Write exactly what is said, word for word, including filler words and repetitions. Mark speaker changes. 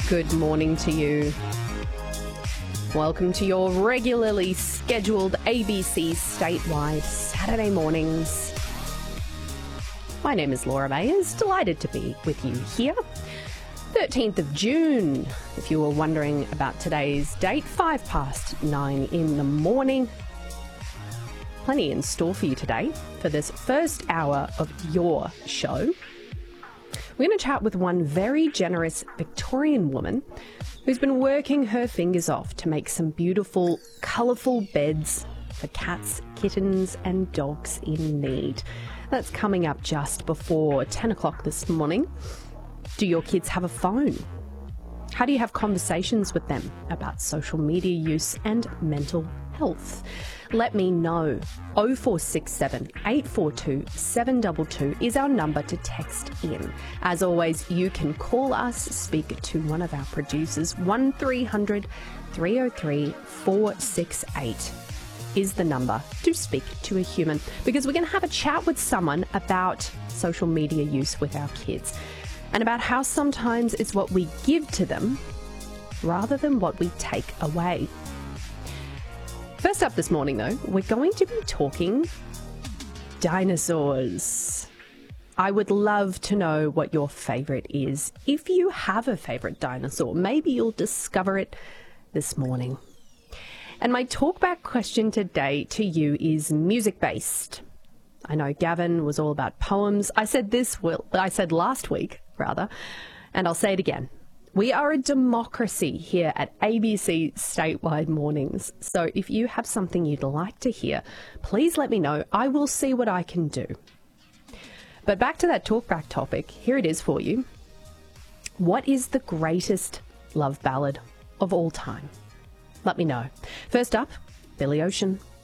Speaker 1: Good morning to you. Welcome to your regularly scheduled A B C statewide Saturday mornings. My name is Laura Mayers. Delighted to be with you here. thirteenth of June, if you were wondering about today's date, five past nine in the morning. Plenty in store for you today for this first hour of your show. We're going to chat with one very generous Victorian woman who's been working her fingers off to make some beautiful, colourful beds for cats, kittens and dogs in need. That's coming up just before ten o'clock this morning. Do your kids have a phone? How do you have conversations with them about social media use and mental health? Let me know. oh four six seven, eight four two, seven two two is our number to text in. As always, you can call us, speak to one of our producers. one three hundred, three oh three, four six eight is the number to speak to a human, because we're going to have a chat with someone about social media use with our kids and about how sometimes it's what we give to them rather than what we take away. First up this morning, though, we're going to be talking dinosaurs. I would love to know what your favourite is. If you have a favourite dinosaur, maybe you'll discover it this morning. And my talkback question today to you is music-based. I know Gavin was all about poems. I said this, well, I said last week, rather, and I'll say it again. We are a democracy here at A B C Statewide Mornings. So if you have something you'd like to hear, please let me know. I will see what I can do. But back to that talkback topic, here it is for you. What is the greatest love ballad of all time? Let me know. First up, Billy Ocean.